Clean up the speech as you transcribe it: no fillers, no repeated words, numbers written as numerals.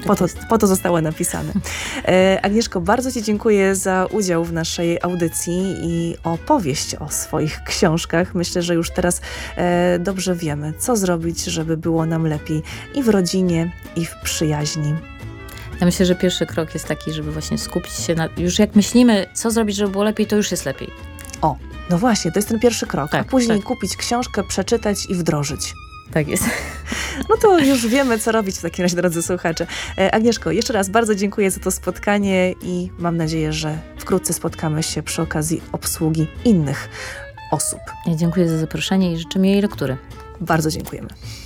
Po to zostało napisane. Agnieszko, bardzo Ci dziękuję za udział w naszej audycji i opowieść o swoich książkach. Myślę, że już teraz dobrze wiemy, co zrobić, żeby było nam lepiej i w rodzinie, i w przyjaźni. Ja myślę, że pierwszy krok jest taki, żeby właśnie skupić się na... Już jak myślimy, co zrobić, żeby było lepiej, to już jest lepiej. O, no właśnie, to jest ten pierwszy krok. Tak, a później tak. kupić książkę, przeczytać i wdrożyć. Tak jest. No to już wiemy, co robić w takim razie, drodzy słuchacze. Agnieszko, jeszcze raz bardzo dziękuję za to spotkanie i mam nadzieję, że wkrótce spotkamy się przy okazji obsługi innych osób. Ja dziękuję za zaproszenie i życzę miłej lektury. Bardzo dziękujemy.